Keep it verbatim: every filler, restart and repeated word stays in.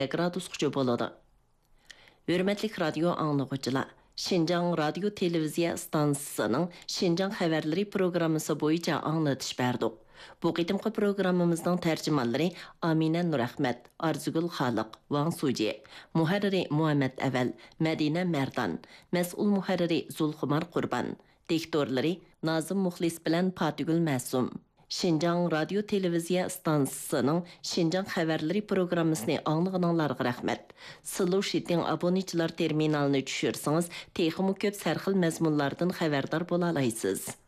gradusgacha bo'ladi. Hürmetli radio anlıqçılar, Şinjan Radio Televiziya stansiyasının Şinjan xəbərləri proqramısı boyunca anlatış berdik. Bu qitimqi proqramımızdan tərcümanları Amina Nurahmet, Arzugul Xaliq, Van Suci, muharriri Muhammed Əvəl, Mədinə Mərdan, məsul muharriri Zulxumar Qurban, diktorları Nazım Muxlis bilan Patigül Məsum. Şinjan Radio Televiziya stansiyasının Şinjan xəbərləri proqramısını anlığınanlarga rəhmət. Sılu Şitin abonetçilar terminalını düşürseniz, texmi köp sərxil məzmunlardan xəbərdar bola alaysınız.